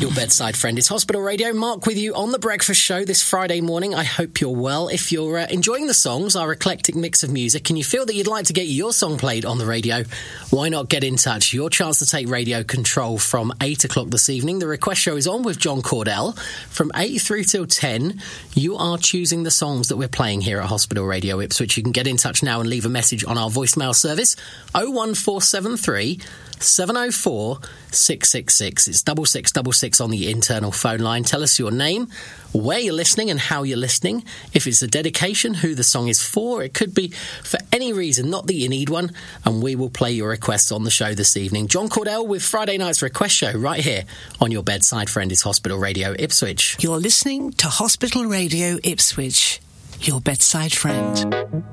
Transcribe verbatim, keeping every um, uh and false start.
Your bedside friend is Hospital Radio. Mark with you on The Breakfast Show this Friday morning. I hope you're well. If you're uh, enjoying the songs, our eclectic mix of music, and you feel that you'd like to get your song played on the radio, why not get in touch? Your chance to take radio control from eight o'clock this evening. The request show is on with John Cordell. From eight through till ten, you are choosing the songs that we're playing here at Hospital Radio Ipswich. You can get in touch now and leave a message on our voicemail service, oh one four seven three, seven oh four, six six six. It's double six double six on the internal phone line. Tell us your name, where you're listening and how you're listening. If it's a dedication, who the song is for. It could be for any reason, not that you need one, and we will play your requests on the show this evening. John Cordell with Friday night's request show right here on your bedside friend is Hospital Radio Ipswich. You're listening to Hospital Radio Ipswich, your bedside friend.